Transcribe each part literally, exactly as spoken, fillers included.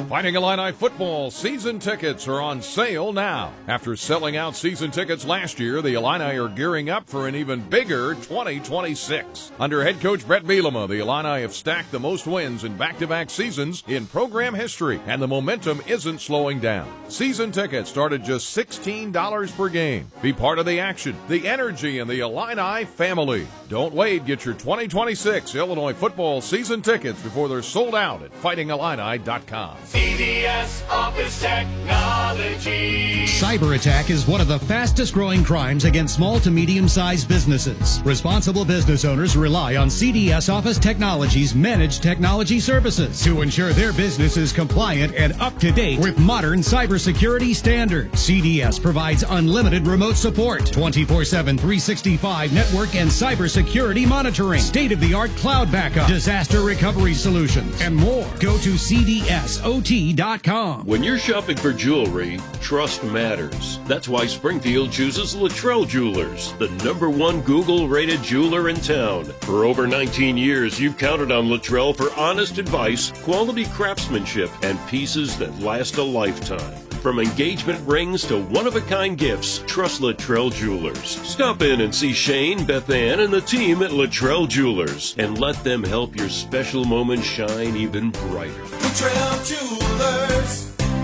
Fighting Illini football season tickets are on sale now. After selling out season tickets last year, the Illini are gearing up for an even bigger twenty twenty-six. Under head coach Brett Bielema, the Illini have stacked the most wins in back-to-back seasons in program history, and the momentum isn't slowing down. Season tickets start at just sixteen dollars per game. Be part of the action, the energy, and the Illini family. Don't wait. Get your twenty twenty-six Illinois football season tickets before they're sold out at fighting illini dot com. C D S Office Technology. Cyber attack is one of the fastest growing crimes against small to medium-sized businesses. Responsible business owners rely on C D S Office Technology's managed technology services to ensure their business is compliant and up to date with modern cybersecurity standards. C D S provides unlimited remote support, twenty-four seven, three sixty-five network and cybersecurity monitoring, state-of-the-art cloud backup, disaster recovery solutions, and more. Go to C D S O T dot com. When you're shopping for jewelry, trust matters. That's why Springfield chooses Luttrell Jewelers, the number one Google-rated jeweler in town. For over nineteen years, you've counted on Luttrell for honest advice, quality craftsmanship, and pieces that last a lifetime. From engagement rings to one-of-a-kind gifts, trust Luttrell Jewelers. Stop in and see Shane, Beth Ann, and the team at Luttrell Jewelers, and let them help your special moment shine even brighter. Luttrell Jewelers.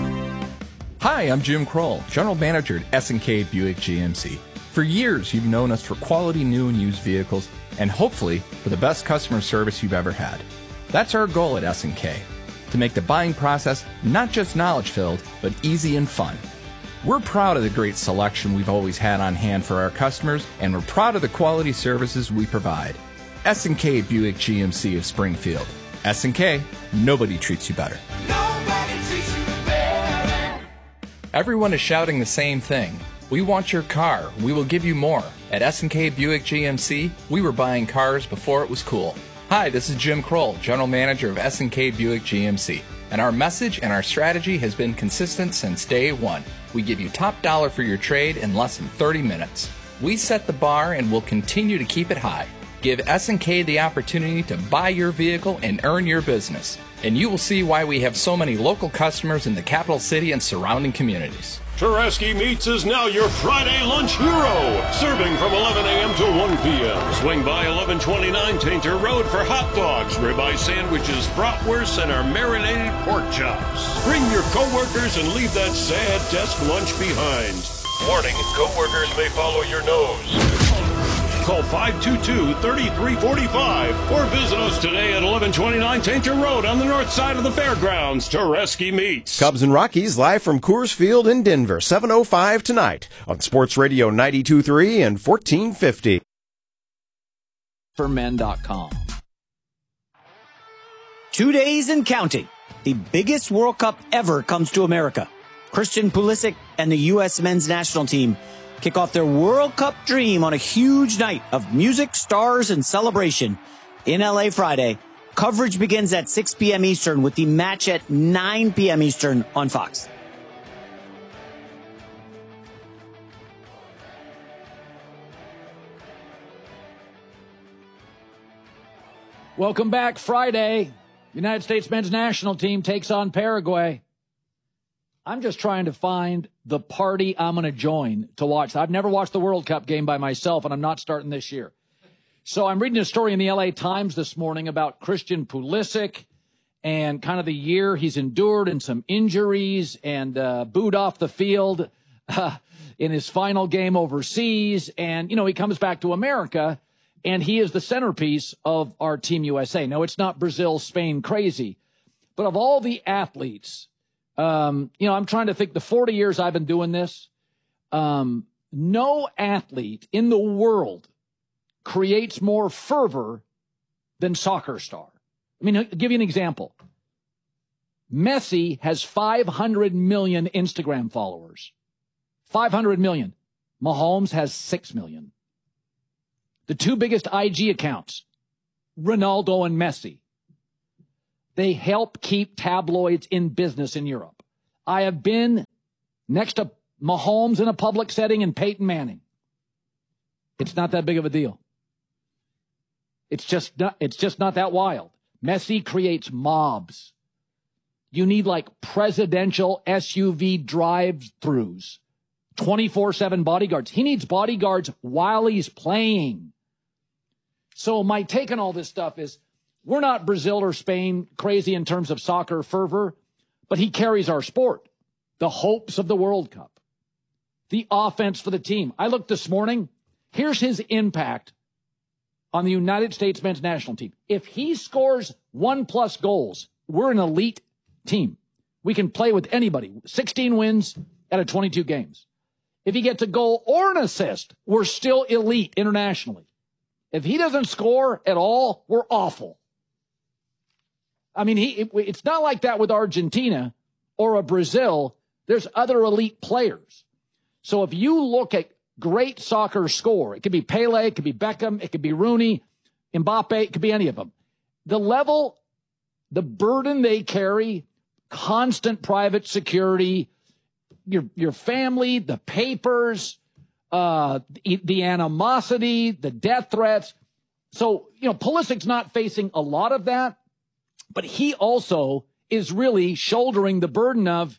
Hi, I'm Jim Kroll, General Manager at S and K Buick G M C. For years, you've known us for quality new and used vehicles, and hopefully for the best customer service you've ever had. That's our goal at S and K. To make the buying process not just knowledge-filled, but easy and fun. We're proud of the great selection we've always had on hand for our customers, and we're proud of the quality services we provide. S and K Buick G M C of Springfield. S and K, nobody treats you better. Nobody treats you better. Everyone is shouting the same thing. We want your car. We will give you more. At S and K Buick G M C, we were buying cars before it was cool. Hi, this is Jim Kroll, General Manager of S and K Buick G M C. And our message and our strategy has been consistent since day one. We give you top dollar for your trade in less than thirty minutes. We set the bar and will continue to keep it high. Give S and K the opportunity to buy your vehicle and earn your business. And you will see why we have so many local customers in the capital city and surrounding communities. Tereski Meats is now your Friday lunch hero, serving from eleven a.m. to one p.m. Swing by eleven twenty-nine Tainter Road for hot dogs, ribeye sandwiches, bratwursts, and our marinated pork chops. Bring your coworkers and leave that sad desk lunch behind. Warning, coworkers may follow your nose. Call five two two, three three four five or visit us today at eleven twenty-nine Tainter Road on the north side of the fairgrounds. Tereski Meats. Cubs and Rockies live from Coors Field in Denver, seven oh five tonight on Sports Radio ninety-two point three and fourteen fifty. For men dot com. Two days and counting. The biggest World Cup ever comes to America. Christian Pulisic and the U S men's national team kick off their World Cup dream on a huge night of music, stars, and celebration in L A Friday. Coverage begins at six p.m. Eastern with the match at nine p.m. Eastern on Fox. Welcome back. Friday, United States men's national team takes on Paraguay. I'm just trying to find the party I'm going to join to watch. I've never watched the World Cup game by myself, and I'm not starting this year. So I'm reading a story in the L A Times this morning about Christian Pulisic and kind of the year he's endured and some injuries and uh, booed off the field uh, in his final game overseas. And, you know, he comes back to America, and he is the centerpiece of our Team U S A. Now, it's not Brazil, Spain crazy, but of all the athletes, Um, you know, I'm trying to think the forty years I've been doing this, um, no athlete in the world creates more fervor than soccer star. I mean, I'll give you an example. Messi has five hundred million Instagram followers. five hundred million. Mahomes has six million. The two biggest I G accounts, Ronaldo and Messi. They help keep tabloids in business in Europe. I have been next to Mahomes in a public setting and Peyton Manning. It's not that big of a deal. It's just not, it's just not that wild. Messi creates mobs. You need like presidential S U V drive-throughs, twenty-four seven bodyguards. He needs bodyguards while he's playing. So my take on all this stuff is we're not Brazil or Spain crazy in terms of soccer fervor, but he carries our sport. The hopes of the World Cup, the offense for the team. I looked this morning. Here's his impact on the United States men's national team. If he scores one plus goals, we're an elite team. We can play with anybody. sixteen wins out of twenty-two games. If he gets a goal or an assist, we're still elite internationally. If he doesn't score at all, we're awful. I mean, he it, it's not like that with Argentina or a Brazil. There's other elite players. So if you look at great soccer score, it could be Pele, it could be Beckham, it could be Rooney, Mbappe, it could be any of them. The level, the burden they carry, constant private security, your your family, the papers, uh, the, the animosity, the death threats. So, you know, Pulisic's not facing a lot of that, but he also is really shouldering the burden of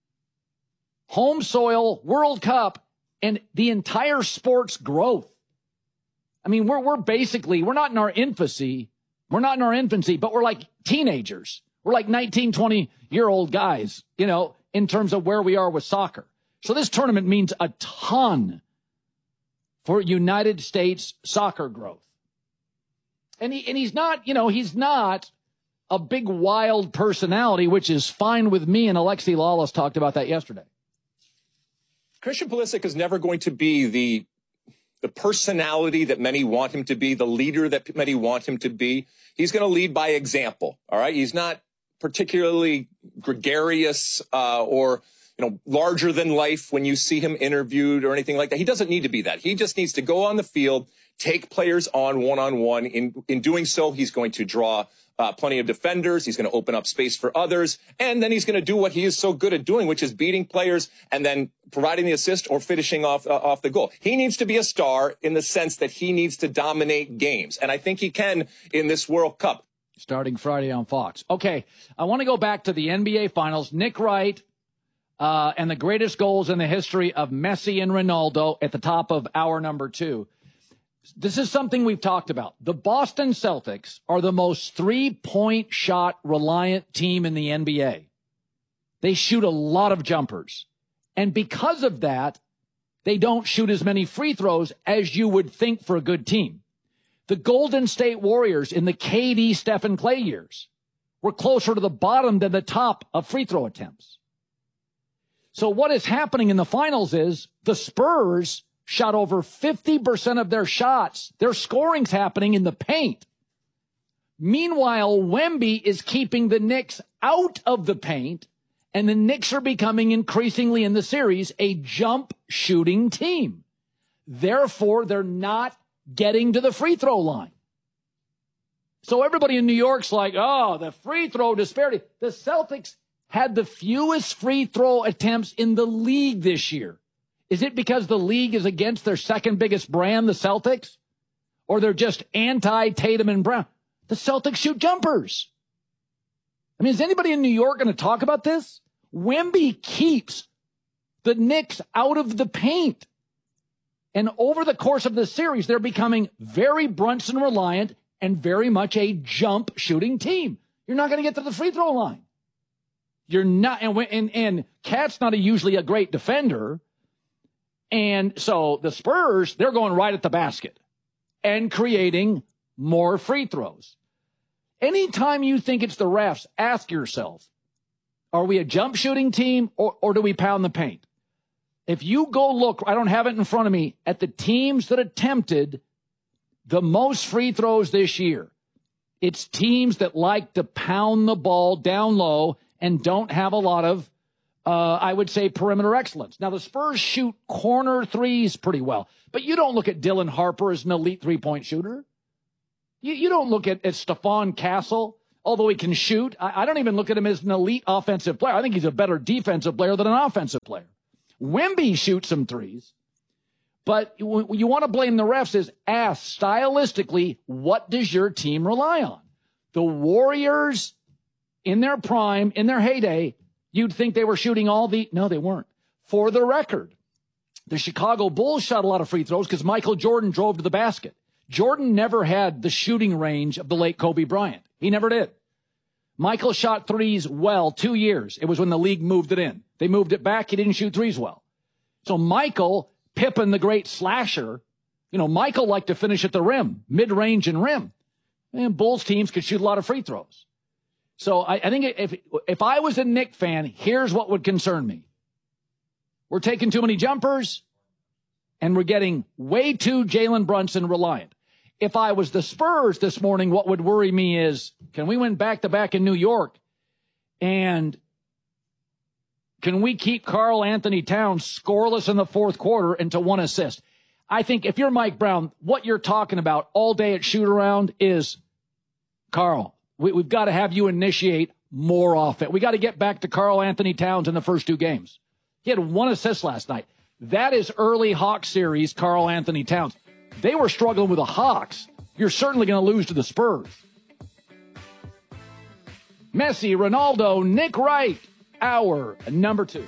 home soil, World Cup, and the entire sport's growth. I mean, we're we're basically, we're not in our infancy. We're not in our infancy, but we're like teenagers. We're like nineteen, twenty-year-old guys, you know, in terms of where we are with soccer. So this tournament means a ton for United States soccer growth. And he and he's not, you know, he's not a big wild personality, which is fine with me, and Alexi Lalas talked about that yesterday. Christian Pulisic is never going to be the the personality that many want him to be, the leader that many want him to be. He's going to lead by example, all right? He's not particularly gregarious uh, or, you know, larger than life when you see him interviewed or anything like that. He doesn't need to be that. He just needs to go on the field, take players on one-on-one. In, in doing so, he's going to draw Uh, plenty of defenders. He's going to open up space for others. And then he's going to do what he is so good at doing, which is beating players and then providing the assist or finishing off uh, off the goal. He needs to be a star in the sense that he needs to dominate games. And I think he can in this World Cup. Starting Friday on Fox. Okay, I want to go back to the N B A Finals. Nick Wright uh, and the greatest goals in the history of Messi and Ronaldo at the top of hour number two. This is something we've talked about. The Boston Celtics are the most three-point shot reliant team in the N B A. They shoot a lot of jumpers. And because of that, they don't shoot as many free throws as you would think for a good team. The Golden State Warriors in the K D, Stephen Clay years were closer to the bottom than the top of free throw attempts. So what is happening in the finals is the Spurs shot over fifty percent of their shots. Their scoring's happening in the paint. Meanwhile, Wemby is keeping the Knicks out of the paint, and the Knicks are becoming increasingly in the series a jump shooting team. Therefore, they're not getting to the free throw line. So everybody in New York's like, oh, the free throw disparity. The Celtics had the fewest free throw attempts in the league this year. Is it because the league is against their second biggest brand, the Celtics? Or they're just anti-Tatum and Brown? The Celtics shoot jumpers. I mean, is anybody in New York going to talk about this? Wemby keeps the Knicks out of the paint. And over the course of the series, they're becoming very Brunson reliant and very much a jump shooting team. You're not going to get to the free throw line. You're not, and, and, and Cat's not a, usually a great defender. And so the Spurs, they're going right at the basket and creating more free throws. Anytime you think it's the refs, ask yourself, are we a jump shooting team or, or do we pound the paint? If you go look, I don't have it in front of me, at the teams that attempted the most free throws this year, it's teams that like to pound the ball down low and don't have a lot of Uh, I would say perimeter excellence. Now, the Spurs shoot corner threes pretty well, but you don't look at Dylan Harper as an elite three-point shooter. You, you don't look at, at Stephon Castle, although he can shoot. I, I don't even look at him as an elite offensive player. I think he's a better defensive player than an offensive player. Wemby shoots some threes, but you, you want to blame the refs is ask stylistically, what does your team rely on? The Warriors in their prime, in their heyday, you'd think they were shooting all the, no, they weren't. For the record, the Chicago Bulls shot a lot of free throws because Michael Jordan drove to the basket. Jordan never had the shooting range of the late Kobe Bryant. He never did. Michael shot threes well two years. It was when the league moved it in. They moved it back. He didn't shoot threes well. So Michael, Pippen, the great slasher, you know, Michael liked to finish at the rim, mid-range and rim. And Bulls teams could shoot a lot of free throws. So I, I think if if I was a Knick fan, here's what would concern me. We're taking too many jumpers, and we're getting way too Jalen Brunson reliant. If I was the Spurs this morning, what would worry me is, can we win back-to-back in New York? And can we keep Karl Anthony Towns scoreless in the fourth quarter into one assist? I think if you're Mike Brown, what you're talking about all day at shoot-around is, Karl, we, we've got to have you initiate more offense. We got to get back to Karl Anthony Towns in the first two games. He had one assist last night. That is early Hawks series, Karl Anthony Towns. They were struggling with the Hawks. You're certainly going to lose to the Spurs. Messi, Ronaldo, Nick Wright, hour number two.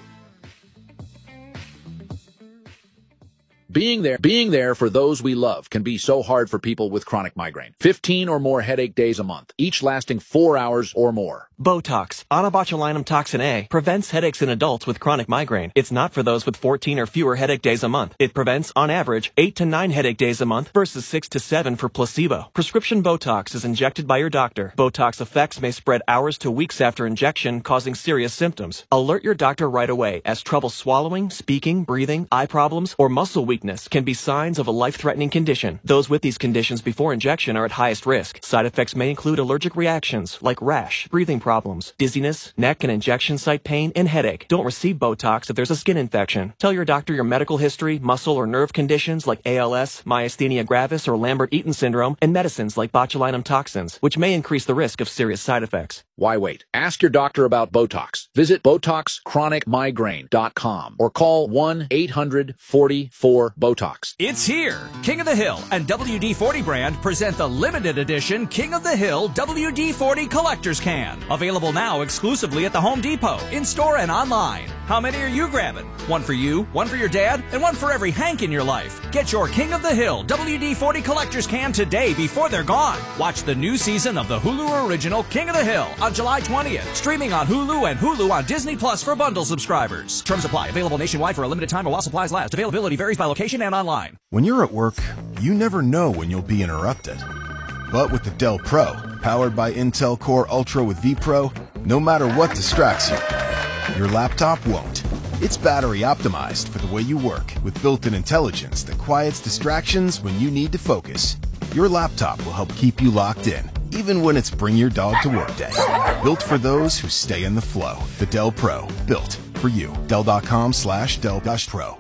Being there, being there for those we love can be so hard for people with chronic migraine. fifteen or more headache days a month, each lasting four hours or more. Botox, onabotulinum toxin A, prevents headaches in adults with chronic migraine. It's not for those with fourteen or fewer headache days a month. It prevents, on average, eight to nine headache days a month versus six to seven for placebo. Prescription Botox is injected by your doctor. Botox effects may spread hours to weeks after injection, causing serious symptoms. Alert your doctor right away, as trouble swallowing, speaking, breathing, eye problems, or muscle weakness can be signs of a life-threatening condition. Those with these conditions before injection are at highest risk. Side effects may include allergic reactions like rash, breathing problems, dizziness, neck and injection site pain, and headache. Don't receive Botox if there's a skin infection. Tell your doctor your medical history, muscle or nerve conditions like A L S, myasthenia gravis, or Lambert-Eaton syndrome, and medicines like botulinum toxins, which may increase the risk of serious side effects. Why wait? Ask your doctor about Botox. Visit Botox Chronic Migraine dot com or call one eight hundred forty-four Botox. It's here. King of the Hill and W D forty brand present the limited edition King of the Hill W D forty Collector's Can. Available now exclusively at the Home Depot, in-store and online. How many are you grabbing? One for you, one for your dad, and one for every Hank in your life. Get your King of the Hill W D forty Collector's Can today before they're gone. Watch the new season of the Hulu original King of the Hill on July twentieth. Streaming on Hulu and Hulu on Disney Plus for bundle subscribers. Terms apply. Available nationwide for a limited time or while supplies last. Availability varies by location and online. When you're at work, you never know when you'll be interrupted. But with the Dell Pro, powered by Intel Core Ultra with vPro, no matter what distracts you, your laptop won't. It's battery optimized for the way you work with built-in intelligence that quiets distractions when you need to focus. Your laptop will help keep you locked in, even when it's bring your dog to work day. Built for those who stay in the flow. The Dell Pro, built for you. Dell.com slash Dell Pro.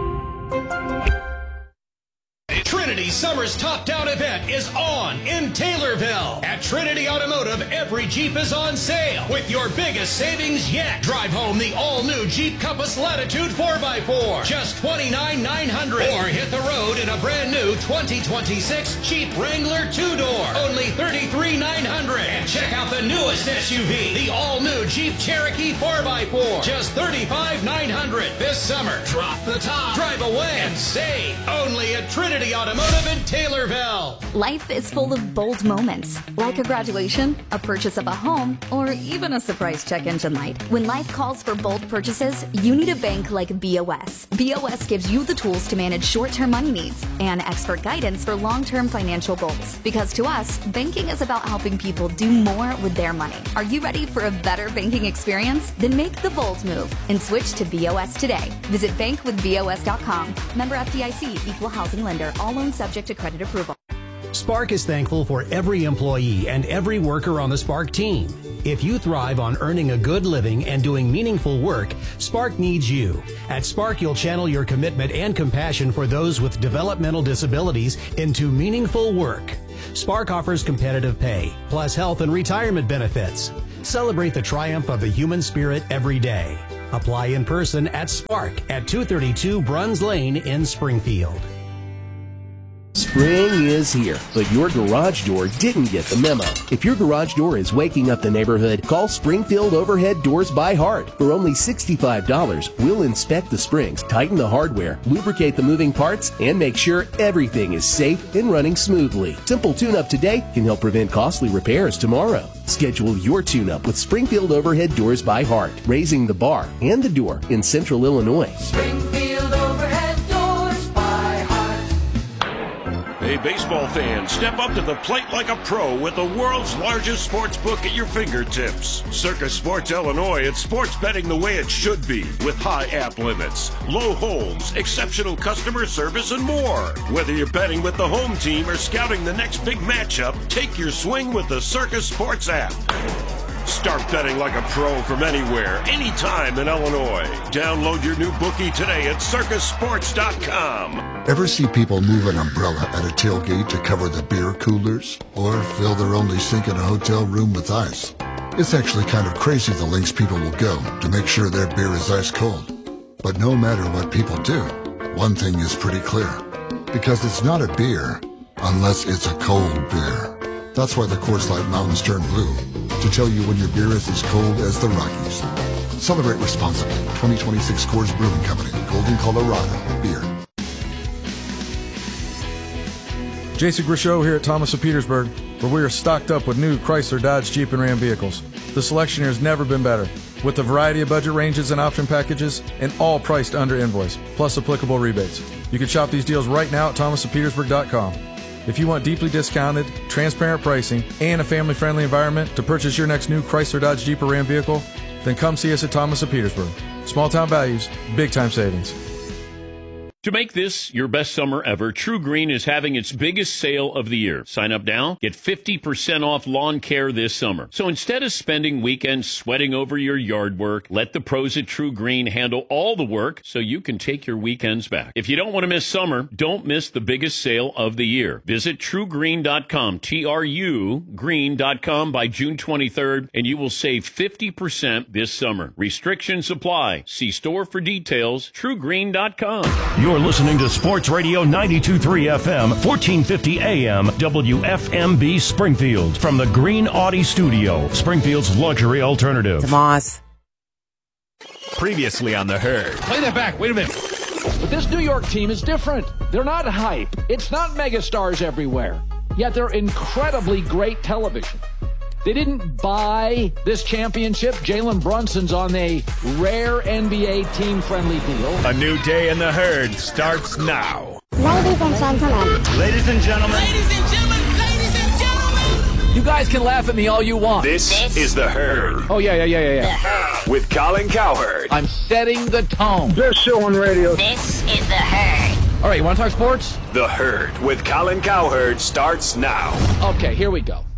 Trinity Summer's Top Down event is on in Taylorville. At Trinity Automotive, every Jeep is on sale with your biggest savings yet. Drive home the all-new Jeep Compass Latitude four by four, just twenty-nine thousand nine hundred dollars. Or hit the road in a brand new twenty twenty-six Jeep Wrangler two-door, only thirty-three thousand nine hundred dollars. And check out the newest S U V, the all-new Jeep Cherokee four by four, just thirty-five thousand nine hundred dollars. This summer, drop the top, drive away, and save only at Trinity Automotive in Taylorville. Life is full of bold moments, like a graduation, a purchase of a home, or even a surprise check engine light. When life calls for bold purchases, you need a bank like B O S. B O S gives you the tools to manage short-term money needs and expert guidance for long-term financial goals. Because to us, banking is about helping people do more with their money. Are you ready for a better banking experience? Then make the bold move and switch to B O S today. Visit bank with B O S dot com. Member F D I C, Equal Housing Lender. All loans subject to credit approval. Spark is thankful for every employee and every worker on the Spark team. If you thrive on earning a good living and doing meaningful work, Spark needs you. At Spark, you'll channel your commitment and compassion for those with developmental disabilities into meaningful work. Spark offers competitive pay, plus health and retirement benefits. Celebrate the triumph of the human spirit every day. Apply in person at Spark at two thirty-two Bruns Lane in Springfield. Spring is here, but your garage door didn't get the memo. If your garage door is waking up the neighborhood, call Springfield Overhead Doors by Heart. For only sixty-five dollars, we'll inspect the springs, tighten the hardware, lubricate the moving parts, and make sure everything is safe and running smoothly. Simple tune-up today can help prevent costly repairs tomorrow. Schedule your tune-up with Springfield Overhead Doors by Heart, raising the bar and the door in Central Illinois. Springfield Overhead Doors by Heart. Hey, baseball fans, step up to the plate like a pro with the world's largest sports book at your fingertips. Circus Sports Illinois, it's sports betting the way it should be, with high app limits, low holds, exceptional customer service, and more. Whether you're betting with the home team or scouting the next big matchup, take your swing with the Circus Sports app. Start betting like a pro from anywhere, anytime in Illinois. Download your new bookie today at circus sports dot com. Ever see people move an umbrella at a tailgate to cover the beer coolers? Or fill their only sink in a hotel room with ice? It's actually kind of crazy the lengths people will go to make sure their beer is ice cold. But no matter what people do, one thing is pretty clear. Because it's not a beer unless it's a cold beer. That's why the Coors Light Mountains turn blue, to tell you when your beer is as cold as the Rockies. Celebrate responsibly. twenty twenty-six Coors Brewing Company, Golden, Colorado. Beer. Jason Grishow here at Thomas of Petersburg, where we are stocked up with new Chrysler, Dodge, Jeep, and Ram vehicles. The selection here has never been better, with a variety of budget ranges and option packages, and all priced under invoice, plus applicable rebates. You can shop these deals right now at thomas of petersburg dot com. If you want deeply discounted, transparent pricing, and a family-friendly environment to purchase your next new Chrysler, Dodge, Jeep, or Ram vehicle, then come see us at Thomas of Petersburg. Small-town values, big-time savings. To make this your best summer ever, True Green is having its biggest sale of the year. Sign up now, get fifty percent off lawn care this summer. So instead of spending weekends sweating over your yard work, let the pros at True Green handle all the work so you can take your weekends back. If you don't want to miss summer, don't miss the biggest sale of the year. Visit true green dot com, T R U green dot com by June twenty-third, and you will save fifty percent this summer. Restrictions apply. See store for details, true green dot com. You're listening to Sports Radio ninety-two point three F M, fourteen fifty A M, W F M B Springfield. From the Green Audi Studio, Springfield's luxury alternative. Tomas. Previously on The Herd. Play that back. Wait a minute. But this New York team is different. They're not hype. It's not megastars everywhere. Yet they're incredibly great television. They didn't buy this championship. Jalen Brunson's on a rare N B A team-friendly deal. A new day in The Herd starts now. Ladies and gentlemen. Ladies and gentlemen. Ladies and gentlemen. Ladies and gentlemen. You guys can laugh at me all you want. This, this is The Herd. Oh, yeah, yeah, yeah, yeah, yeah. With Colin Cowherd. I'm setting the tone. Best show on radio. This is The Herd. All right, you want to talk sports? The Herd with Colin Cowherd starts now. Okay, here we go.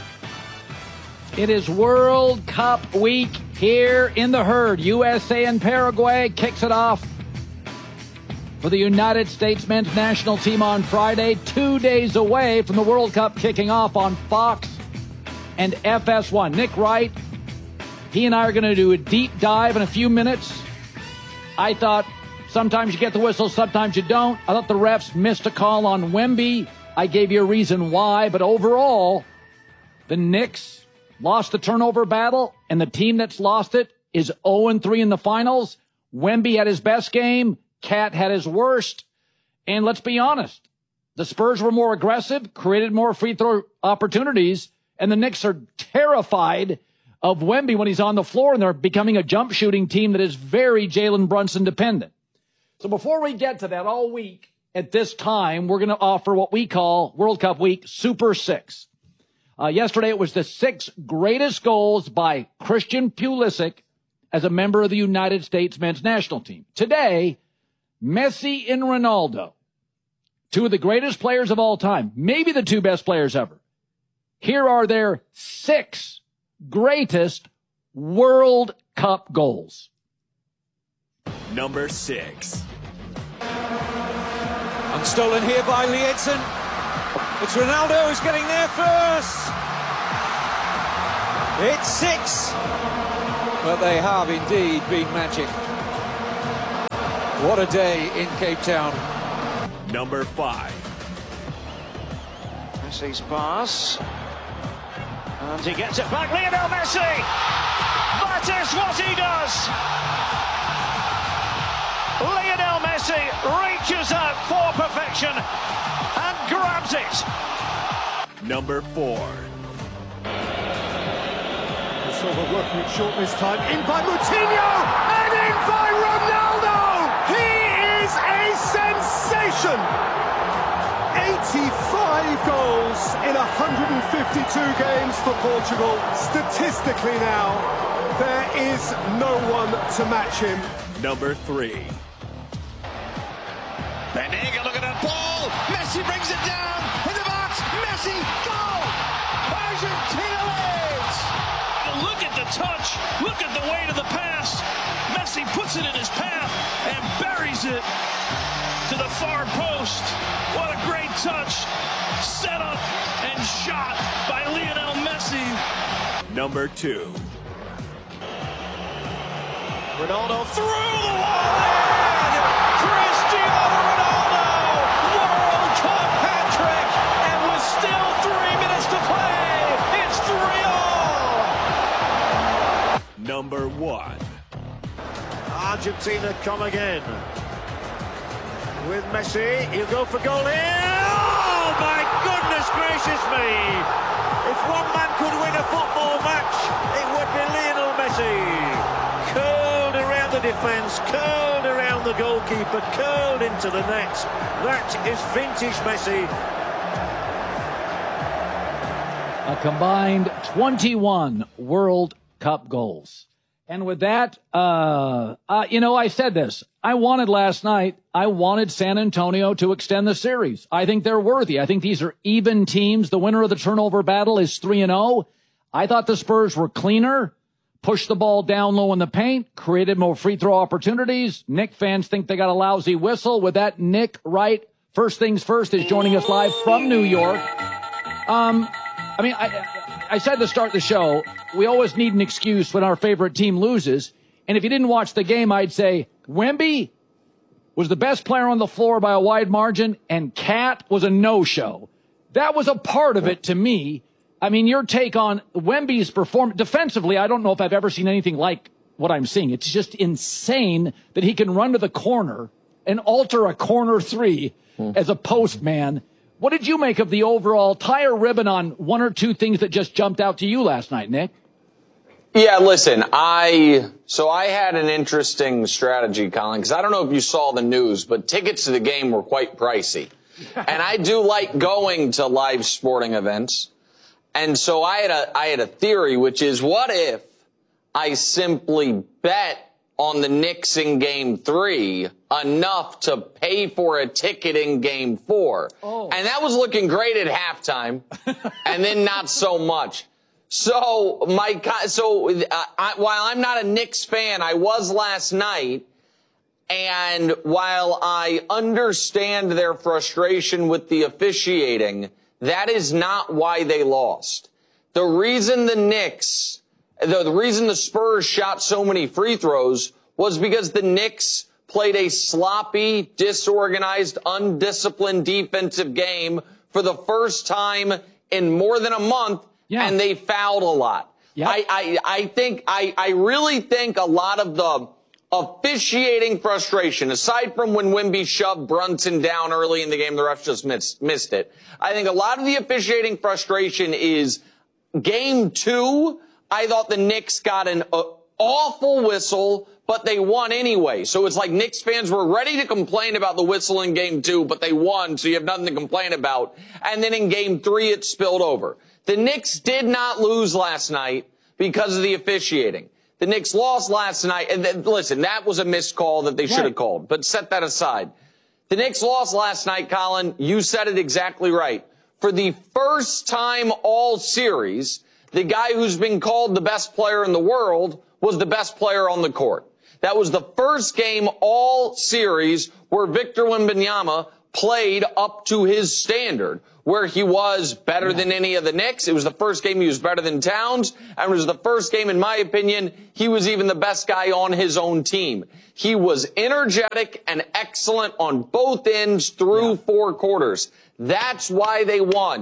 It is World Cup week here in The Herd. U S A and Paraguay kicks it off for the United States men's national team on Friday, two days away from the World Cup kicking off on Fox and F S one. Nick Wright, he and I are going to do a deep dive in a few minutes. I thought sometimes you get the whistle, sometimes you don't. I thought the refs missed a call on Wemby. I gave you a reason why, but overall, the Knicks lost the turnover battle, and the team that's lost it is oh and three in the finals. Wemby had his best game. Cat had his worst. And let's be honest, the Spurs were more aggressive, created more free throw opportunities, and the Knicks are terrified of Wemby when he's on the floor, and they're becoming a jump shooting team that is very Jalen Brunson dependent. So before we get to that, all week at this time, we're going to offer what we call World Cup Week Super Six. Uh, yesterday, it was the six greatest goals by Christian Pulisic as a member of the United States men's national team. Today, Messi and Ronaldo, two of the greatest players of all time, maybe the two best players ever. Here are their six greatest World Cup goals. Number six. Unstolen here by Liedson. It's Ronaldo who's getting there first. It's six. But they have indeed been magic. What a day in Cape Town. Number five. Messi's pass. And he gets it back. Lionel Messi! That is what he does! Lionel Messi reaches out for perfection and grabs it. Number four. Silva working it short this time. In by Moutinho and in by Ronaldo! He is a sensation! eighty-five goals in one hundred fifty-two games for Portugal. Statistically now, there is no one to match him. Number three. Banega, look at that ball! Messi brings it down! In the box! Messi, goal! Argentina leads! Look at the touch! Look at the weight of the pass! Messi puts it in his path and buries it to the far post. What a great touch! Set up and shot by Lionel Messi. Number two. Ronaldo through the wall in! Cristiano Ronaldo! World Cup hat-trick! And with still three minutes to play, it's three all! Number one. Argentina come again. With Messi, he'll go for goal here. Oh my goodness gracious me! If one man could win a football match, it would be Lionel Messi. Curled around the defence, curled around the goalkeeper, curled into the net. That is vintage Messi. A combined twenty-one World Cup goals. And with that, uh, uh, you know, I said this. I wanted last night, I wanted San Antonio to extend the series. I think they're worthy. I think these are even teams. The winner of the turnover battle is three and oh. I thought the Spurs were cleaner, pushed the ball down low in the paint, created more free throw opportunities. Knick fans think they got a lousy whistle. With that, Nick Wright, first things first, is joining us live from New York. Um, I mean, I... I said to start the show, we always need an excuse when our favorite team loses. And if you didn't watch the game, I'd say Wemby was the best player on the floor by a wide margin, and Cat was a no-show. That was a part of it to me. I mean, your take on Wemby's performance defensively, I don't know if I've ever seen anything like what I'm seeing. It's just insane that he can run to the corner and alter a corner three hmm. as a post man. What did you make of the overall tire ribbon on one or two things that just jumped out to you last night, Nick? Yeah, listen, I, so I had an interesting strategy, Colin, because I don't know if you saw the news, but tickets to the game were quite pricey. And I do like going to live sporting events. And so I had a, I had a theory, which is, what if I simply bet on the Knicks in game three enough to pay for a ticket in game four? Oh. And that was looking great at halftime, and then not so much. So my, so uh, I, while I'm not a Knicks fan, I was last night. And while I understand their frustration with the officiating, that is not why they lost. The reason the Knicks, the, the reason the Spurs shot so many free throws was because the Knicks played a sloppy, disorganized, undisciplined defensive game for the first time in more than a month, yeah. and they fouled a lot. Yep. I, I, I think, I, I really think a lot of the officiating frustration, aside from when Wemby shoved Brunson down early in the game, the refs just missed, missed it. I think a lot of the officiating frustration is game two. I thought the Knicks got an uh, awful whistle, but they won anyway. So it's like Knicks fans were ready to complain about the whistle in game two, but they won, so you have nothing to complain about. And then in game three, it spilled over. The Knicks did not lose last night because of the officiating. The Knicks lost last night. And th- listen, that was a missed call that they should have right. called. But set that aside. The Knicks lost last night, Colin. You said it exactly right. For the first time all series, the guy who's been called the best player in the world was the best player on the court. That was the first game all series where Victor Wembanyama played up to his standard, where he was better yeah. than any of the Knicks. It was the first game he was better than Towns, and it was the first game, in my opinion, he was even the best guy on his own team. He was energetic and excellent on both ends through yeah. four quarters. That's why they won.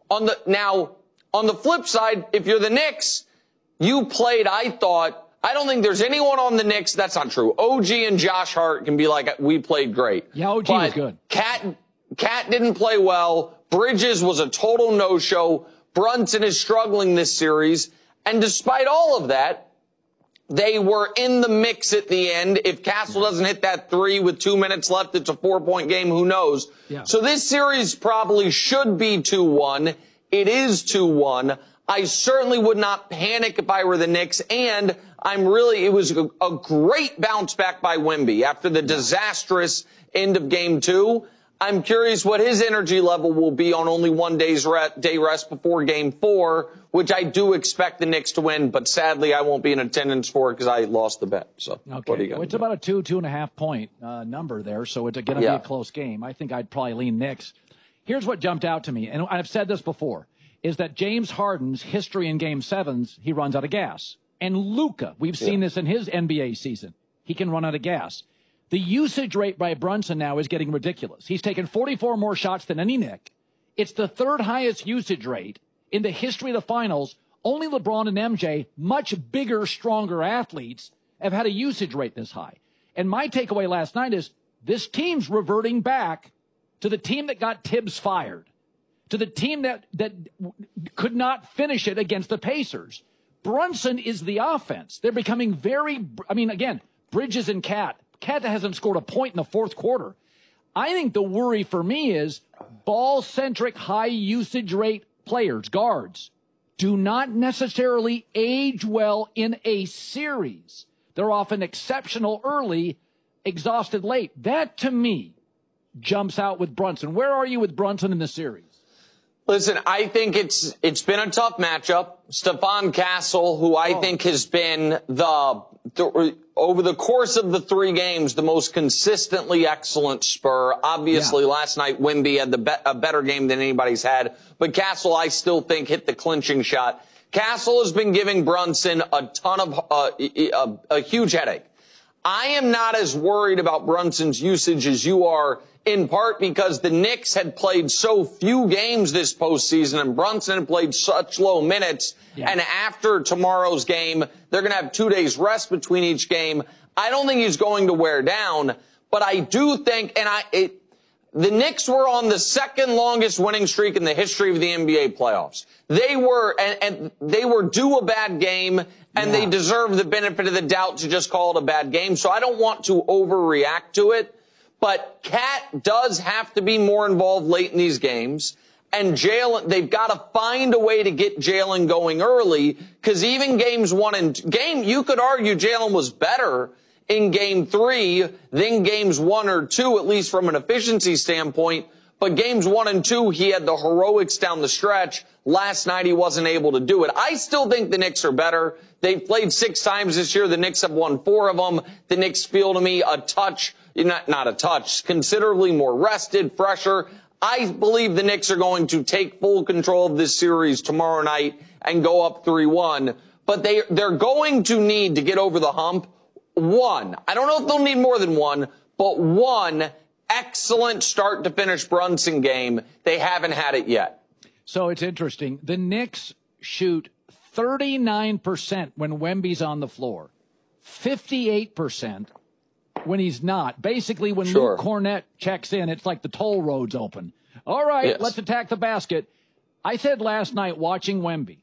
On the now, on the flip side, if you're the Knicks, you played, I thought, I don't think there's anyone on the Knicks. That's not true. O G and Josh Hart can be like, we played great. Yeah, O G but was good. Cat, Cat didn't play well. Bridges was a total no-show. Brunson is struggling this series. And despite all of that, they were in the mix at the end. If Castle doesn't hit that three with two minutes left, it's a four-point game. Who knows? Yeah. So this series probably should be two one. It is two one. I certainly would not panic if I were the Knicks. And I'm really, it was a, a great bounce back by Wemby after the disastrous end of game two. I'm curious what his energy level will be on only one day's re- day rest before game four, which I do expect the Knicks to win, but sadly I won't be in attendance for it because I lost the bet. So okay. What are you well, gonna it's do? about a two, two and a half point uh, number there, so it's going to Yeah. be a close game. I think I'd probably lean Knicks. Here's what jumped out to me, and I've said this before, is that James Harden's history in game sevens, he runs out of gas. And Luka, we've seen Yeah. this in his N B A season. He can run out of gas. The usage rate by Brunson now is getting ridiculous. He's taken forty-four more shots than any Knick. It's the third highest usage rate in the history of the finals. Only LeBron and M J, much bigger, stronger athletes, have had a usage rate this high. And my takeaway last night is this team's reverting back to the team that got Tibbs fired, to the team that, that could not finish it against the Pacers. Brunson is the offense. They're becoming very, I mean, again, Bridges and Cat. Cat hasn't scored a point in the fourth quarter. I think the worry for me is ball-centric, high-usage rate players, guards, do not necessarily age well in a series. They're often exceptional early, exhausted late. That, to me, jumps out with Brunson. Where are you with Brunson in the series? Listen, I think it's it's been a tough matchup. Stephon Castle, who I oh. think has been the, the over the course of the three games the most consistently excellent Spur. Obviously, yeah. last night Wemby had the be- a better game than anybody's had, but Castle I still think hit the clinching shot. Castle has been giving Brunson a ton of uh, a, a huge headache. I am not as worried about Brunson's usage as you are, in part because the Knicks had played so few games this postseason and Brunson had played such low minutes. Yeah. And after tomorrow's game, they're going to have two days rest between each game. I don't think he's going to wear down, but I do think, and I, it, the Knicks were on the second longest winning streak in the history of the N B A playoffs. They were, and, and they were due a bad game, and yeah. they deserve the benefit of the doubt to just call it a bad game. So I don't want to overreact to it. But Cat does have to be more involved late in these games. And Jalen, they've got to find a way to get Jalen going early, because even games one and game, you could argue Jalen was better in game three than games one or two, at least from an efficiency standpoint. But games one and two, he had the heroics down the stretch. Last night, he wasn't able to do it. I still think the Knicks are better. They've played six times this year. The Knicks have won four of them. The Knicks feel to me a touch, not, not a touch, considerably more rested, fresher. I believe the Knicks are going to take full control of this series tomorrow night and go up three one. But they, they're going to need to get over the hump. One, I don't know if they'll need more than one, but one excellent start to finish Brunson game. They haven't had it yet. So it's interesting. The Knicks shoot thirty-nine percent when Wemby's on the floor, fifty-eight percent when he's not. Basically, when sure. Luke Cornett checks in, it's like the toll road's open. All right, yes. let's attack the basket. I said last night watching Wemby,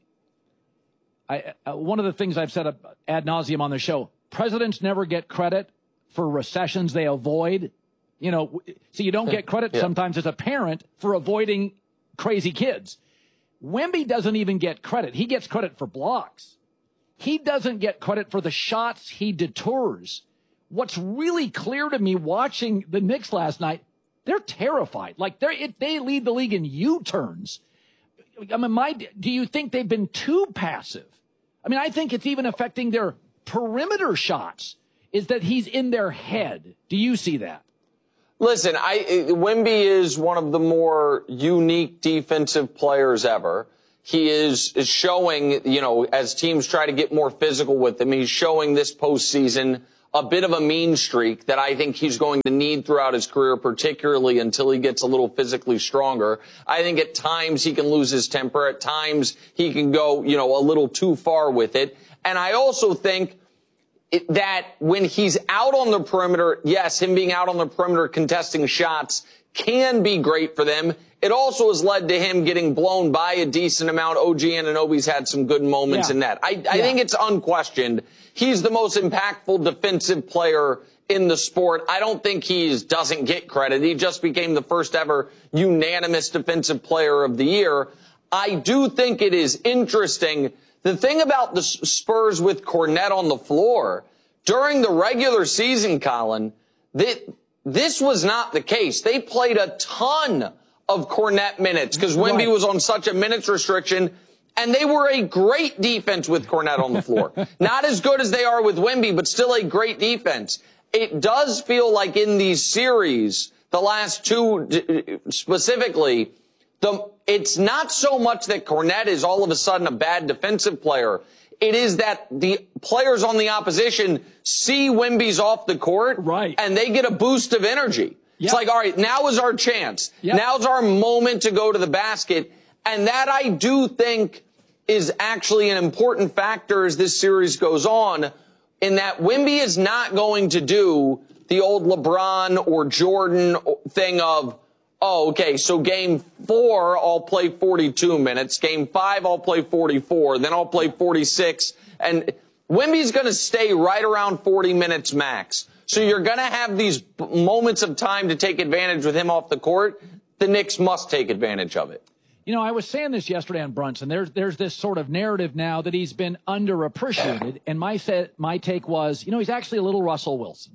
I, uh, one of the things I've said ad nauseum on the show, presidents never get credit for recessions they avoid. You know, so you don't get credit yeah. sometimes as a parent for avoiding crazy kids. Wemby doesn't even get credit. He gets credit for blocks. He doesn't get credit for the shots he detours. What's really clear to me watching the Knicks last night, they're terrified. Like they're, it, they lead the league in U-turns. I mean, my, do you think they've been too passive? I mean, I think it's even affecting their perimeter shots, is that he's in their head. Do you see that? Listen, I, Wemby is one of the more unique defensive players ever. He is, is showing, you know, as teams try to get more physical with him, he's showing this postseason a bit of a mean streak that I think he's going to need throughout his career, particularly until he gets a little physically stronger. I think at times he can lose his temper. At times he can go, you know, a little too far with it. And I also think it, that when he's out on the perimeter, yes, him being out on the perimeter contesting shots can be great for them. It also has led to him getting blown by a decent amount. O G Anunoby's had some good moments yeah. in that. I, I yeah. think it's unquestioned. He's the most impactful defensive player in the sport. I don't think he doesn't get credit. He just became the first ever unanimous defensive player of the year. I do think it is interesting. The thing about the Spurs with Kornet on the floor, during the regular season, Colin, that this was not the case. They played a ton of Kornet minutes because Wemby right. was on such a minutes restriction, and they were a great defense with Kornet on the floor. Not as good as they are with Wemby, but still a great defense. It does feel like in these series, the last two specifically, the it's not so much that Kornet is all of a sudden a bad defensive player. It is that the players on the opposition see Wemby's off the court, right. and they get a boost of energy. Yep. It's like, all right, now is our chance. Yep. Now's our moment to go to the basket. And that I do think is actually an important factor as this series goes on, in that Wemby is not going to do the old LeBron or Jordan thing of, oh, okay, so game four, I'll play forty-two minutes. Game five, I'll play forty-four. Then I'll play forty-six. And Wemby's going to stay right around forty minutes max. So you're going to have these moments of time to take advantage with him off the court. The Knicks must take advantage of it. You know, I was saying this yesterday on Brunson. There's there's this sort of narrative now that he's been underappreciated. And my set, my take was, you know, he's actually a little Russell Wilson.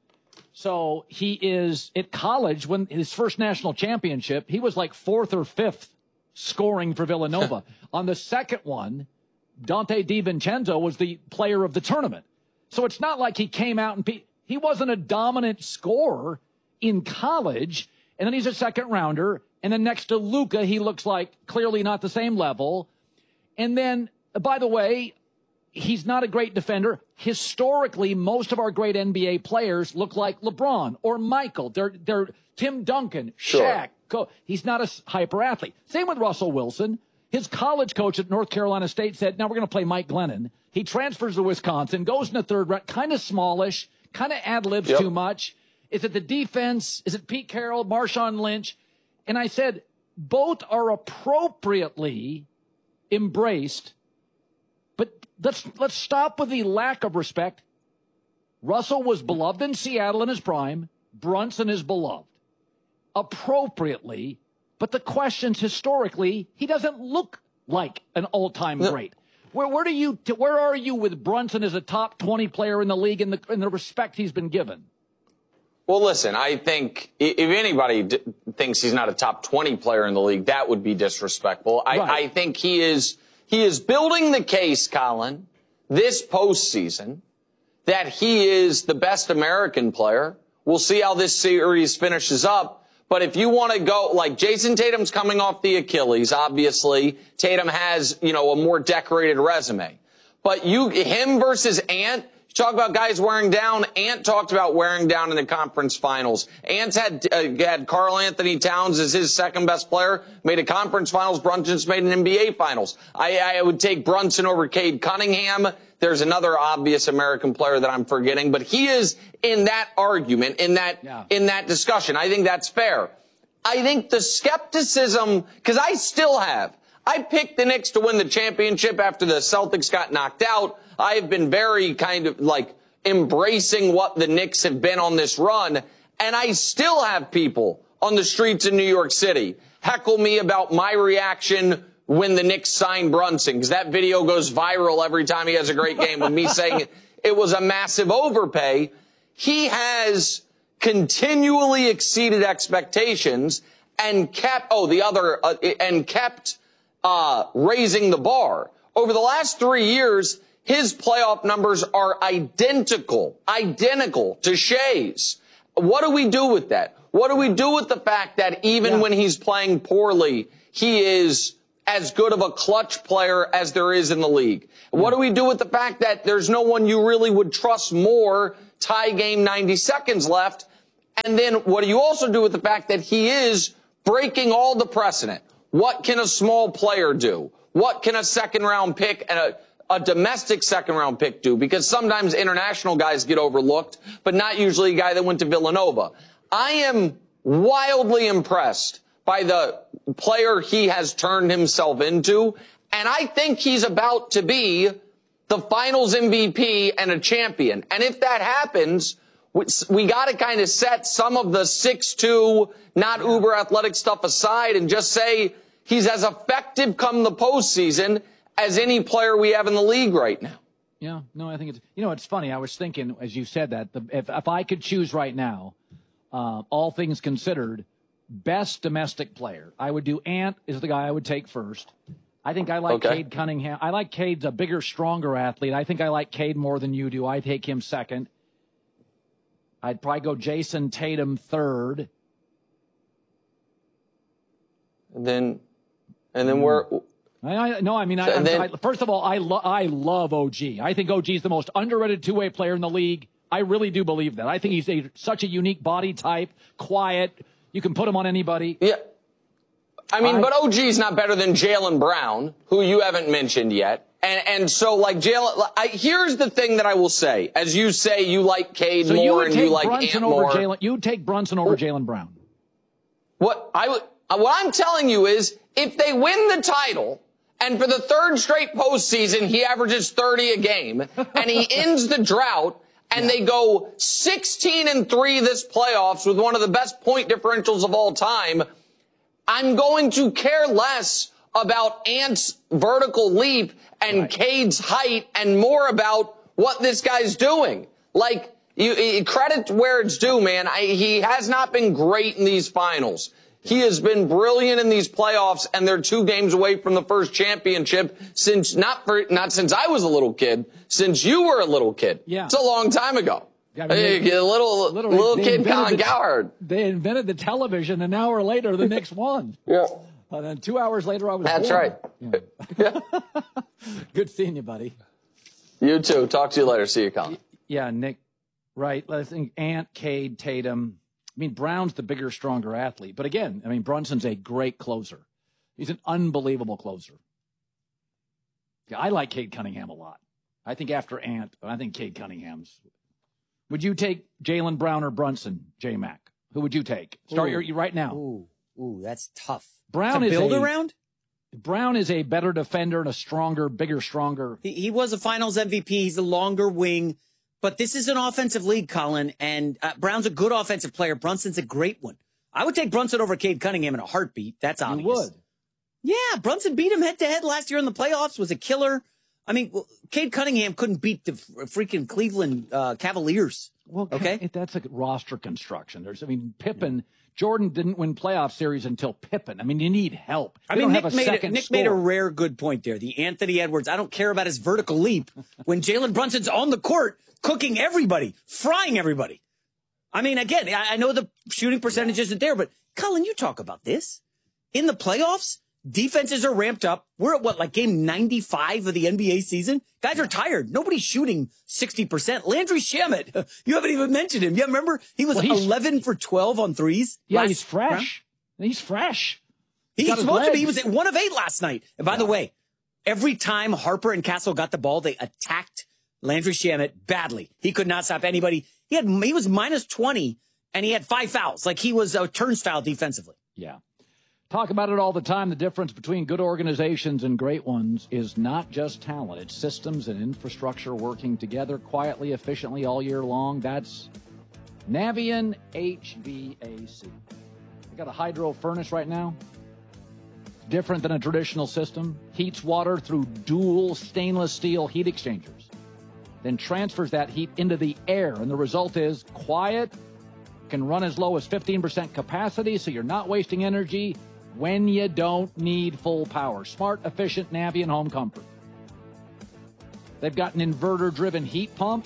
So he is at college, when his first national championship, he was like fourth or fifth scoring for Villanova. On the second one, Dante DiVincenzo was the player of the tournament. So it's not like he came out and pe- he wasn't a dominant scorer in college. And then he's a second rounder. And then next to Luka, he looks like clearly not the same level. And then, by the way, he's not a great defender. Historically, most of our great N B A players look like LeBron or Michael. They're, they're Tim Duncan, sure. Shaq. Go. He's not a hyper athlete. Same with Russell Wilson. His college coach at North Carolina State said, now we're going to play Mike Glennon. He transfers to Wisconsin, goes in the third round, kind of smallish, kind of ad-libs yep. too much. Is it the defense? Is it Pete Carroll, Marshawn Lynch? And I said, both are appropriately embraced, but let's let's stop with the lack of respect. Russell was beloved in Seattle in his prime. Brunson is beloved appropriately, but the questions historically, he doesn't look like an all-time no. great. Where where do you where are you with Brunson as a top twenty player in the league and the in the respect he's been given? Well, listen, I think if anybody d- thinks he's not a top twenty player in the league, that would be disrespectful. I, right. I think he is he is building the case, Colin, this postseason, that he is the best American player. We'll see how this series finishes up. But if you want to go, like Jason Tatum's coming off the Achilles, obviously. Tatum has, you know, a more decorated resume. But you, him versus Ant, you talk about guys wearing down. Ant talked about wearing down in the conference finals. Ant's had, uh, had Karl Anthony Towns as his second best player, made a conference finals. Brunson's made an N B A finals. I, I would take Brunson over Cade Cunningham. There's another obvious American player that I'm forgetting, but he is in that argument, in that, yeah. in that discussion. I think that's fair. I think the skepticism, because I still have, I picked the Knicks to win the championship after the Celtics got knocked out. I've been very kind of like embracing what the Knicks have been on this run. And I still have people on the streets in New York City heckle me about my reaction when the Knicks signed Brunson, because that video goes viral every time he has a great game with me saying it was a massive overpay. He has continually exceeded expectations and kept, oh, the other, uh, and kept uh raising the bar. Over the last three years, his playoff numbers are identical, identical to Shea's. What do we do with that? What do we do with the fact that even yeah. when he's playing poorly, he is as good of a clutch player as there is in the league. What do we do with the fact that there's no one you really would trust more, tie game, ninety seconds left? And then what do you also do with the fact that he is breaking all the precedent? What can a small player do? What can a second round pick and a, a domestic second round pick do? Because sometimes international guys get overlooked, but not usually a guy that went to Villanova. I am wildly impressed by the player he has turned himself into. And I think he's about to be the finals M V P and a champion. And if that happens, we got to kind of set some of the six two, not uber athletic stuff aside and just say he's as effective come the postseason as any player we have in the league right now. Yeah, no, I think it's, you know, it's funny. I was thinking as you said that, the, if, if I could choose right now, uh, all things considered, best domestic player, I would do Ant is the guy I would take first. I think I like Okay. Cade Cunningham. I like Cade's a bigger, stronger athlete. I think I like Cade more than you do. I take him second. I'd probably go Jason Tatum third. And then, and then we're. I, I, no, I mean, I, And then- I, first of all, I, lo- I love O G. I think O G is the most underrated two-way player in the league. I really do believe that. I think he's a, such a unique body type, quiet. You can put him on anybody. Yeah. I mean, I- but O G's not better than Jaylen Brown, who you haven't mentioned yet. And and so, like, Jaylen, I, here's the thing that I will say. As you say, you like Cade So you more would and take you like Brunson Ant over more. Jalen. You would take Brunson over Jaylen Brown. What I would, what I'm telling you is, if they win the title, and for the third straight postseason, he averages thirty a game, and he ends the drought, and they go sixteen and three this playoffs with one of the best point differentials of all time, I'm going to care less about Ant's vertical leap and Cade's height and more about what this guy's doing. Like, you, you credit where it's due, man. I, he has not been great in these finals. He has been brilliant in these playoffs, and they're two games away from the first championship since not for, not since I was a little kid, since you were a little kid. Yeah. It's a long time ago. I mean, they- Hey, a little literally, little they kid invented Colin the- Cowherd. They invented the television. An hour later, the Knicks won. Yeah. And then two hours later, I was That's born. right. Yeah. Good seeing you, buddy. You too. Talk to you later. See you, Colin. Yeah, Nick. Right. I think Ant, Cade, Tatum. I mean, Brown's the bigger, stronger athlete. But again, I mean, Brunson's a great closer. He's an unbelievable closer. Yeah, I like Cade Cunningham a lot. I think after Ant, I think Cade Cunningham's. Would you take Jaylen Brown or Brunson, J-Mac? Who would you take? Start Ooh. your right now. Ooh, ooh, that's tough. Brown to is build a, around? Brown is a better defender and a stronger, bigger, stronger. He, he was a Finals M V P. He's a longer wing. But this is an offensive league, Colin, and uh, Brown's a good offensive player. Brunson's a great one. I would take Brunson over Cade Cunningham in a heartbeat. That's obvious. You would. Yeah, Brunson beat him head-to-head last year in the playoffs, was a killer. I mean, well, Cade Cunningham couldn't beat the f- freaking Cleveland uh, Cavaliers. Well, okay, that's a roster construction. There's, I mean, Pippen, Jordan didn't win playoff series until Pippen. I mean, you need help. I They mean, don't Nick, have a made a, second Nick score. made a rare good point there. The Anthony Edwards, I don't care about his vertical leap. When Jalen Brunson's on the court, cooking everybody, frying everybody. I mean, again, I, I know the shooting percentage isn't there, but Colin, you talk about this. In the playoffs, defenses are ramped up. We're at what, like game ninety-five of the N B A season? Guys are tired. Nobody's shooting sixty percent. Landry Shamet, you haven't even mentioned him. Yeah, remember? He was Well, he's- eleven for twelve on threes. Yeah, last he's fresh. round. He's fresh. He's got his supposed to be. He legs. was at one of eight last night. And by the way, every time Harper and Castle got the ball, they attacked Landry Shamet badly. He could not stop anybody. He had he was minus twenty, and he had five fouls. Like he was a turnstile defensively. Yeah. Talk about it all the time. The difference between good organizations and great ones is not just talent. It's systems and infrastructure working together quietly, efficiently all year long. That's Navion H V A C. I got a hydro furnace right now. Different than a traditional system. Heats water through dual stainless steel heat exchangers. Then transfers that heat into the air. And the result is quiet, can run as low as fifteen percent capacity, so you're not wasting energy when you don't need full power. Smart, efficient Navion home comfort. They've got an inverter-driven heat pump.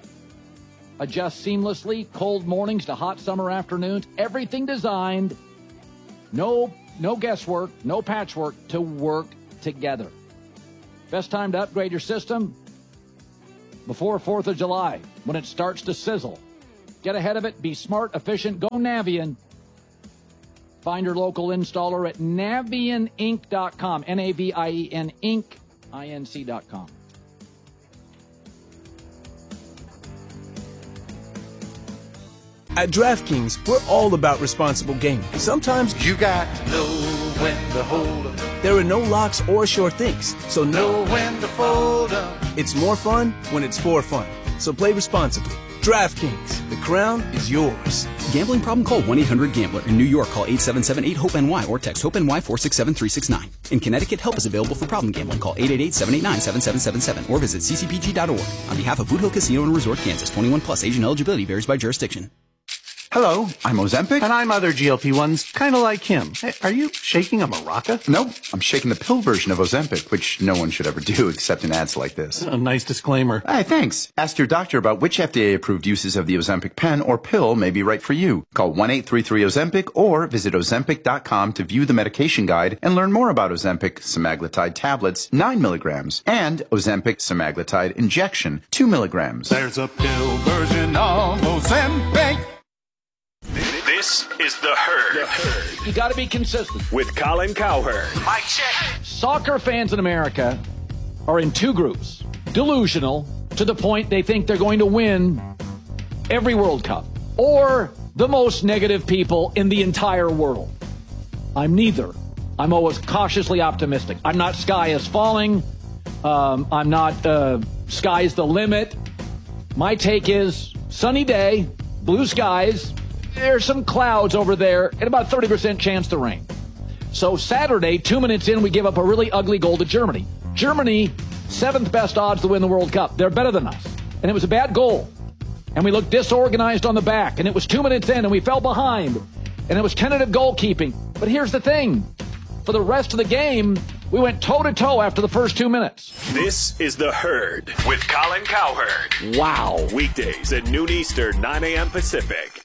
Adjusts seamlessly, cold mornings to hot summer afternoons. Everything designed. No no guesswork, no patchwork, to work together. Best time to upgrade your system? Before fourth of July, when it starts to sizzle. Get ahead of it. Be smart, efficient. Go Navien. Find your local installer at Navien Inc dot com. N A V I E N Inc, I N C dot com. At DraftKings, we're all about responsible gaming. Sometimes you got to know when to hold up. There are no locks or sure things, so know when to fold up. It's more fun when it's for fun. So play responsibly. DraftKings, the crown is yours. Gambling problem? Call one eight hundred gambler. In New York, call eight seven seven eight hope N Y or text HOPE-NY four six seven three six nine. In Connecticut, help is available for problem gambling. Call eight eight eight seven eight nine seven seven seven seven or visit c c p g dot org. On behalf of Boot Hill Casino and Resort, Kansas, twenty-one plus, age and eligibility varies by jurisdiction. Hello, I'm Ozempic, and I'm other G L P ones, kind of like him. Hey, are you shaking a maraca? No, I'm shaking the pill version of Ozempic, which no one should ever do except in ads like this. A nice disclaimer. Hey, thanks. Ask your doctor about which F D A-approved uses of the Ozempic pen or pill may be right for you. Call one eight three three Ozempic or visit Ozempic dot com to view the medication guide and learn more about Ozempic semaglutide tablets, nine milligrams, and Ozempic semaglutide injection, two milligrams. There's a pill version of Ozempic. This is The Herd. The Herd. You got to be consistent. With Colin Cowherd. Mike check. Soccer fans in America are in two groups. Delusional to the point they think they're going to win every World Cup. Or the most negative people in the entire world. I'm neither. I'm always cautiously optimistic. I'm not sky is falling. Um, I'm not uh, sky's the limit. My take is sunny day, blue skies. There's some clouds over there and about a thirty percent chance to rain. So Saturday, two minutes in, we give up a really ugly goal to Germany. Germany, seventh best odds to win the World Cup. They're better than us. And it was a bad goal. And we looked disorganized on the back. And it was two minutes in and we fell behind. And it was tentative goalkeeping. But here's the thing. For the rest of the game, we went toe-to-toe after the first two minutes. This is The Herd with Colin Cowherd. Wow. Weekdays at noon Eastern, nine a.m. Pacific.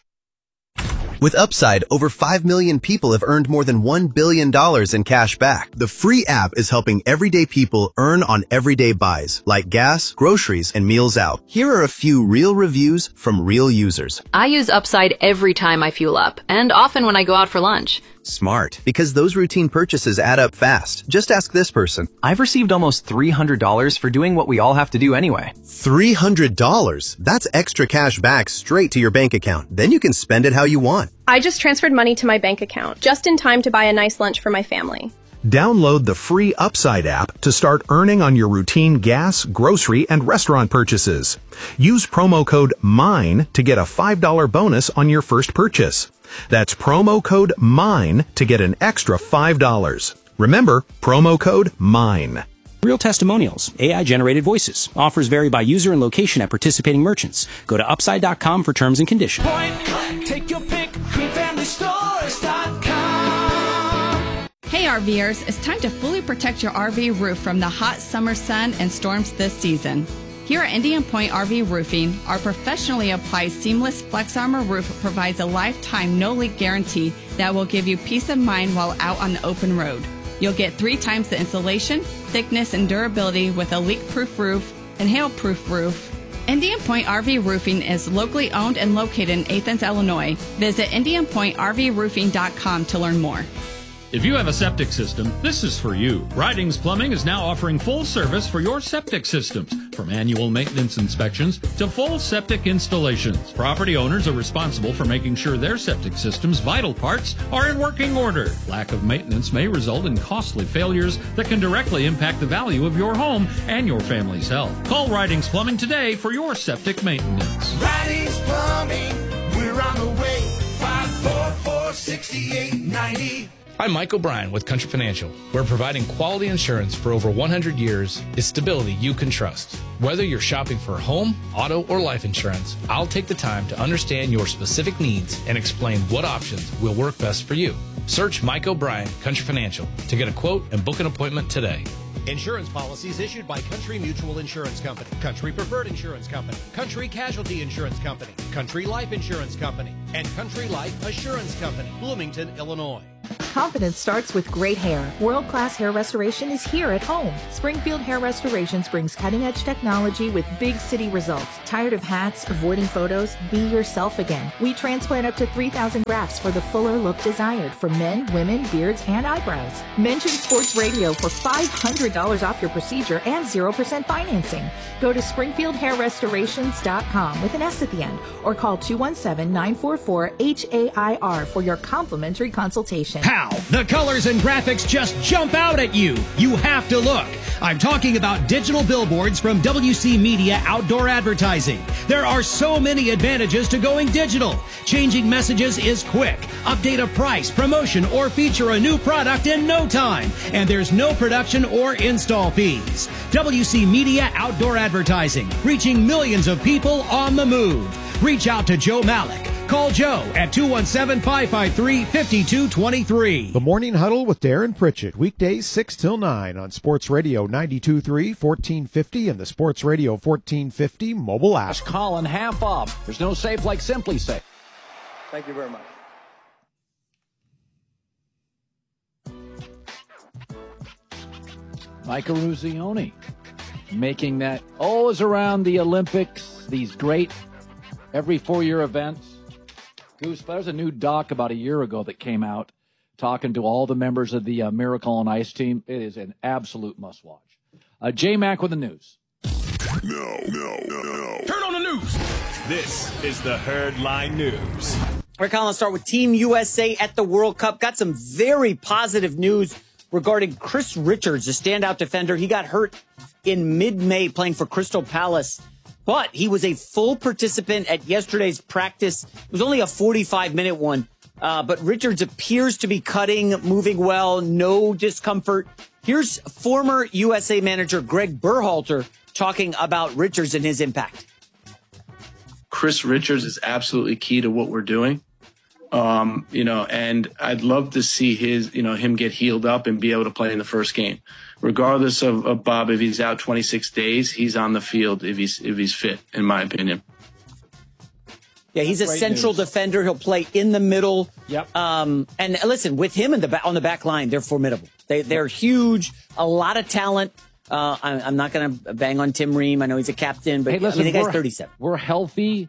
With Upside, over five million people have earned more than one billion dollars in cash back. The free app is helping everyday people earn on everyday buys, like gas, groceries, and meals out. Here are a few real reviews from real users. I use Upside every time I fuel up, and often when I go out for lunch. Smart, because those routine purchases add up fast. Just ask this person. I've received almost three hundred dollars for doing what we all have to do anyway. three hundred dollars? That's extra cash back straight to your bank account. Then you can spend it how you want. I just transferred money to my bank account, just in time to buy a nice lunch for my family. Download the free Upside app to start earning on your routine gas, grocery, and restaurant purchases. Use promo code MINE to get a five dollars bonus on your first purchase. That's promo code MINE to get an extra five dollars. Remember, promo code MINE. Real testimonials, A I-generated voices. Offers vary by user and location at participating merchants. Go to upside dot com for terms and conditions. Point, take your pick, green family stores dot com. Hey RVers, it's time to fully protect your R V roof from the hot summer sun and storms this season. Here at Indian Point R V Roofing, our professionally applied seamless Flex Armor roof provides a lifetime no-leak guarantee that will give you peace of mind while out on the open road. You'll get three times the insulation, thickness, and durability with a leak-proof roof and hail-proof roof. Indian Point R V Roofing is locally owned and located in Athens, Illinois. Visit indian point r v roofing dot com to learn more. If you have a septic system, this is for you. Ridings Plumbing is now offering full service for your septic systems, from annual maintenance inspections to full septic installations. Property owners are responsible for making sure their septic system's vital parts are in working order. Lack of maintenance may result in costly failures that can directly impact the value of your home and your family's health. Call Ridings Plumbing today for your septic maintenance. Ridings Plumbing, we're on the way. five four four, six eight nine zero. I'm Mike O'Brien with Country Financial, where providing quality insurance for over one hundred years is stability you can trust. Whether you're shopping for home, auto, or life insurance, I'll take the time to understand your specific needs and explain what options will work best for you. Search Mike O'Brien Country Financial to get a quote and book an appointment today. Insurance policies issued by Country Mutual Insurance Company, Country Preferred Insurance Company, Country Casualty Insurance Company, Country Life Insurance Company, and Country Life Assurance Company, Bloomington, Illinois. Confidence starts with great hair. World-class hair restoration is here at home. Springfield Hair Restorations brings cutting-edge technology with big city results. Tired of hats, avoiding photos? Be yourself again. We transplant up to three thousand grafts for the fuller look desired for men, women, beards, and eyebrows. Mention Sports Radio for five hundred dollars off your procedure and zero percent financing. Go to springfield hair restorations dot com with an S at the end or call two one seven, nine four four, H A I R for your complimentary consultation. How? The colors and graphics just jump out at you. You have to look. I'm talking about digital billboards from W C Media Outdoor Advertising. There are so many advantages to going digital. Changing messages is quick. Update a price, promotion, or feature a new product in no time. And there's no production or install fees. W C Media Outdoor Advertising, reaching millions of people on the move. Reach out to Joe Malik. Call Joe at two one seven, five five three, five two two three. The Morning Huddle with Darren Pritchett, weekdays six till nine on Sports Radio ninety-two point three, fourteen fifty, and the Sports Radio fourteen fifty mobile app. Colin, half off. There's no safe like Simply Safe. Thank you very much. Micah Ruzioni making that always around the Olympics, these great every four-year events. Goose, there's a new doc about a year ago that came out talking to all the members of the uh, Miracle on Ice team. It is an absolute must-watch. Uh, J-Mac with the news. No, no, no, no. Turn on the news. This is the Herd Line News. All right, Colin, let's start with Team U S A at the World Cup. Got some very positive news regarding Chris Richards, a standout defender. He got hurt in mid-May playing for Crystal Palace, but he was a full participant at yesterday's practice. It was only a forty-five minute one, uh, but Richards appears to be cutting, moving well, no discomfort. Here's former U S A manager Greg Berhalter talking about Richards and his impact. Chris Richards is absolutely key to what we're doing. Um, you know, and I'd love to see his, you know, him get healed up and be able to play in the first game. Regardless of, of Bob, if he's out twenty-six days, he's on the field if he's if he's fit, in my opinion. Yeah, he's a Great central news. defender. He'll play in the middle. Yep. Um, and listen, with him in the ba- on the back line, they're formidable. They they're huge, a lot of talent. Uh, I, I'm not going to bang on Tim Ream. I know he's a captain, but hey, listen, I mean, the guy's thirty-seven. We're healthy.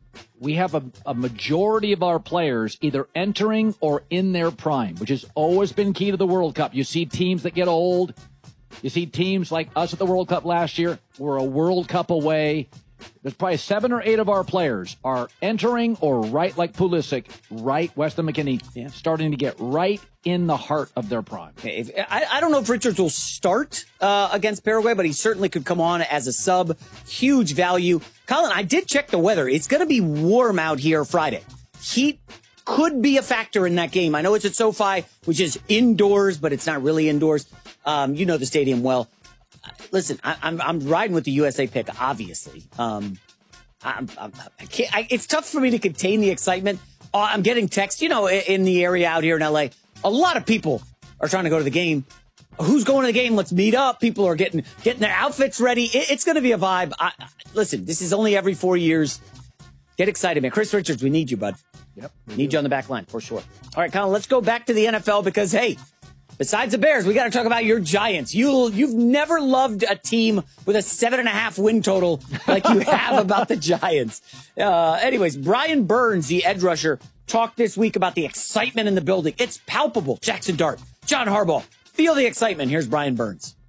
We have a, a majority of our players either entering or in their prime, which has always been key to the World Cup. You see teams that get old. You see teams like us at the World Cup last year. We're a World Cup away. There's probably seven or eight of our players are entering or right like Pulisic, right, Weston McKennie, yeah. starting to get right in the heart of their prime. If, I, I don't know if Richards will start uh, against Paraguay, but he certainly could come on as a sub. Huge value. Colin, I did check the weather. It's going to be warm out here Friday. Heat could be a factor in that game. I know it's at SoFi, which is indoors, but it's not really indoors. Um, you know the stadium well. Listen, I, I'm I'm riding with the U S A pick, obviously. Um, I'm, I'm, I can't, I, it's tough for me to contain the excitement. Uh, I'm getting texts, you know, in, in the area out here in L A. A lot of people are trying to go to the game. Who's going to the game? Let's meet up. People are getting getting their outfits ready. It, it's going to be a vibe. I, listen, this is only every four years. Get excited, man. Chris Richards, we need you, bud. Yep. Need do. you on the back line, for sure. All right, Colin, let's go back to the N F L because, hey, besides the Bears, we got to talk about your Giants. You, you've never loved a team with a seven and a half win total like you have about the Giants. Uh, anyways, Brian Burns, the edge rusher, talked this week about the excitement in the building. It's palpable. Jackson Dart, John Harbaugh, feel the excitement. Here's Brian Burns.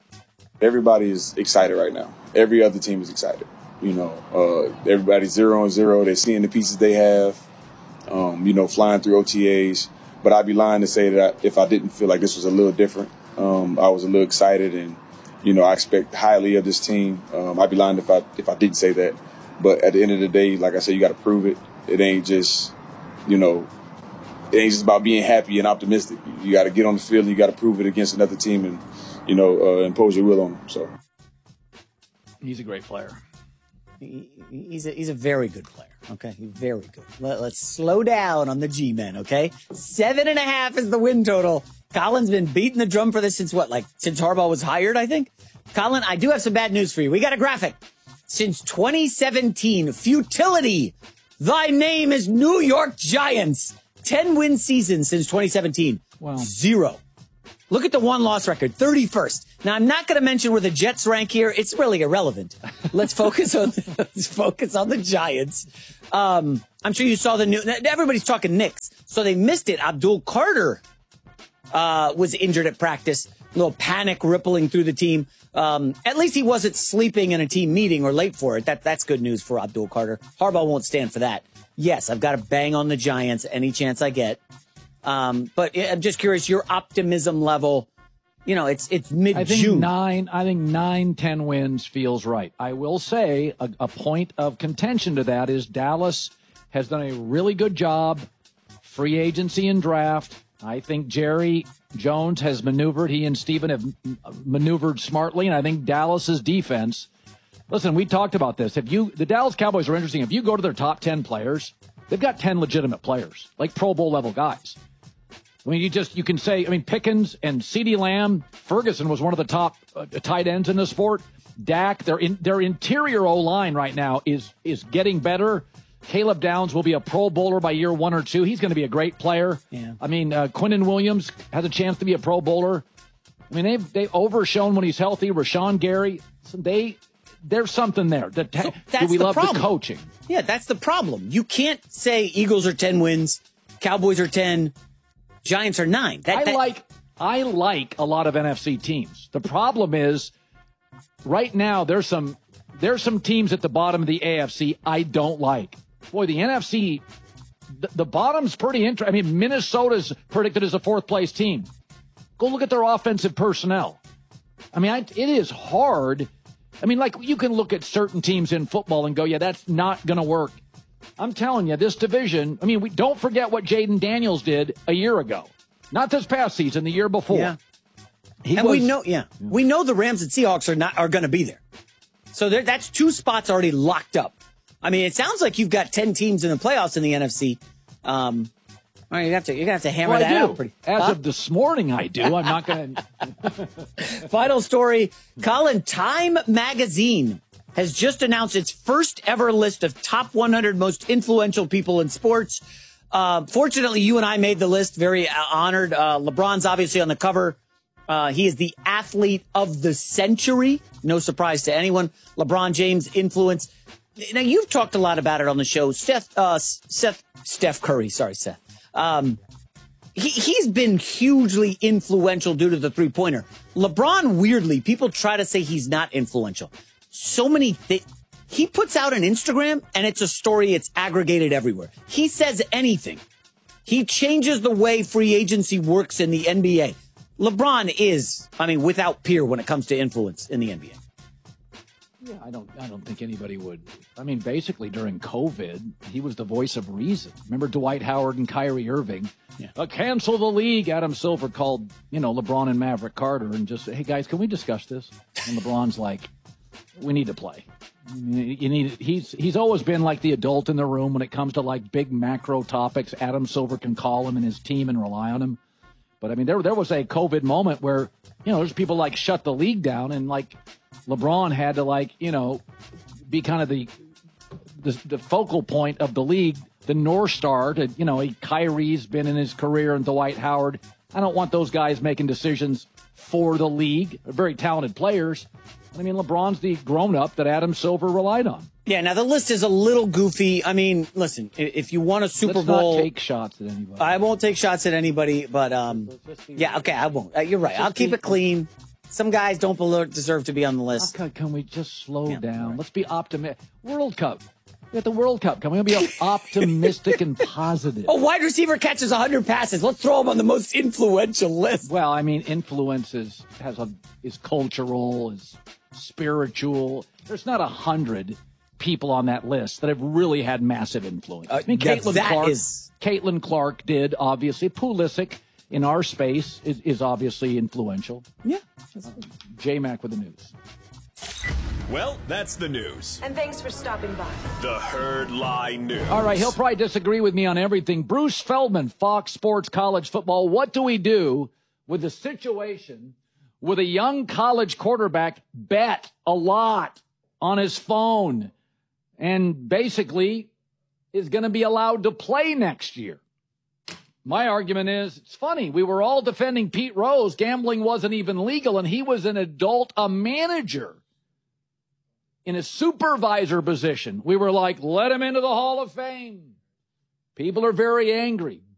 Everybody is excited right now. Every other team is excited. You know, uh, everybody's zero and zero. They're seeing the pieces they have, um, you know, flying through O T As. But I'd be lying to say that if I didn't feel like this was a little different, um, I was a little excited, and you know I expect highly of this team. Um, I'd be lying if I if I didn't say that. But at the end of the day, like I said, you got to prove it. It ain't just, you know, it ain't just about being happy and optimistic. You got to get on the field and you got to prove it against another team, and you know uh, impose your will on them. So he's a great player. He, he's a he's a very good player. Okay, he's very good. Let, let's slow down on the G-men. Okay, seven and a half is the win total. Colin's been beating the drum for this since what, like since Harbaugh was hired, I think. Colin, I do have some bad news for you. We got a graphic. Since twenty seventeen, futility. Thy name is New York Giants. Ten win season since twenty seventeen. Well, Zero. Look at the one-loss record, thirty-first. Now, I'm not going to mention where the Jets rank here. It's really irrelevant. Let's focus on let's focus on the Giants. Um, I'm sure you saw the new. Everybody's talking Knicks, so they missed it. Abdul Carter uh, was injured at practice. A little panic rippling through the team. Um, at least he wasn't sleeping in a team meeting or late for it. That that's good news for Abdul Carter. Harbaugh won't stand for that. Yes, I've got to bang on the Giants any chance I get. Um, but I'm just curious, your optimism level, you know, it's it's mid-June. I think nine, I think nine, ten wins feels right. I will say a, a point of contention to that is Dallas has done a really good job, free agency and draft. I think Jerry Jones has maneuvered, he and Steven have maneuvered smartly, and I think Dallas's defense, listen, we talked about this. If you, the Dallas Cowboys are interesting. If you go to their top ten players, they've got ten legitimate players, like Pro Bowl level guys. I mean, you just, you can say, I mean, Pickens and CeeDee Lamb, Ferguson was one of the top uh, tight ends in the sport. Dak, their in, their interior O-line right now is is getting better. Caleb Downs will be a Pro Bowler by year one or two. He's going to be a great player. Yeah. I mean, uh, Quinnen Williams has a chance to be a Pro Bowler. I mean, they've, they've overshown when he's healthy. Rashawn Gary, so they, there's something there. The te- So that's do we the love problem. the coaching? Yeah, that's the problem. You can't say Eagles are ten wins, Cowboys are ten, Giants are nine. That, I that, like I like a lot of N F C teams. The problem is right now there's some there's some teams at the bottom of the A F C I don't like. Boy, the N F C, the, the bottom's pretty interesting. I mean, Minnesota's predicted as a fourth place team. Go look at their offensive personnel. I mean, I, it is hard. I mean, like, you can look at certain teams in football and go, yeah, that's not going to work. I'm telling you, this division, I mean, we don't forget what Jaden Daniels did a year ago. Not this past season, the year before. Yeah. He and was, we know, yeah, yeah, we know the Rams and Seahawks are not are going to be there. So there, that's two spots already locked up. I mean, it sounds like you've got ten teams in the playoffs in the N F C. Um, well, you have to, you're gonna have to hammer well, that I do. out. Pretty, As huh? of this morning, I do. I'm not going to. Final story, Colin. Time Magazine has just announced its first ever list of top one hundred most influential people in sports. Uh, fortunately, you and I made the list. Very honored. Uh, LeBron's obviously on the cover. Uh, he is the athlete of the century. No surprise to anyone. LeBron James' influence. Now, you've talked a lot about it on the show. Steph, uh, Seth, Steph Curry. Sorry, Seth. Um, he, he's been hugely influential due to the three-pointer. LeBron, weirdly, people try to say he's not influential. So many things. He puts out an Instagram, and it's a story. It's aggregated everywhere. He says anything. He changes the way free agency works in the N B A. LeBron is, I mean, without peer when it comes to influence in the N B A. Yeah, I don't. I don't think anybody would. I mean, basically during COVID, he was the voice of reason. Remember Dwight Howard and Kyrie Irving? Yeah. Uh, cancel the league. Adam Silver called, you know, LeBron and Maverick Carter and just said, "Hey guys, can we discuss this?" And LeBron's like, "We need to play. You need." He's he's always been like the adult in the room when it comes to like big macro topics. Adam Silver can call him and his team and rely on him. But I mean, there there was a COVID moment where, you know, there's people like shut the league down, and like LeBron had to like, you know, be kind of the the, the focal point of the league, the North Star. To, you know, he, Kyrie's been in his career, and Dwight Howard. I don't want those guys making decisions for the league. They're very talented players. I mean, LeBron's the grown-up that Adam Silver relied on. Yeah, now the list is a little goofy. I mean, listen, if you want a Super Let's Bowl... not take shots at anybody. I won't take shots at anybody, but, um, yeah, okay, I won't. Uh, you're right. I'll keep it clean. Some guys don't deserve to be on the list. Okay, can we just slow Yeah, down? right. Let's be optimistic. World Cup. We got the World Cup coming. We're going to be optimistic and positive. A wide receiver catches one hundred passes. Let's throw him on the most influential list. Well, I mean, influence is, has a, is cultural, is spiritual. There's not a hundred people on that list that have really had massive influence. Uh, I mean, yeah, Caitlin that Clark, is- Caitlin Clark did, obviously. Pulisic in our space is, is obviously influential. Yeah. Uh, J-Mac with the news. Well, that's the news. And thanks for stopping by. The Herd Lie News. All right, he'll probably disagree with me on everything. Bruce Feldman, Fox Sports College Football. What do we do with the situation with a young college quarterback bet a lot on his phone and basically is going to be allowed to play next year? My argument is, it's funny. We were all defending Pete Rose. Gambling wasn't even legal, and he was an adult, a manager in a supervisor position. We were like, let him into the Hall of Fame. People are very angry.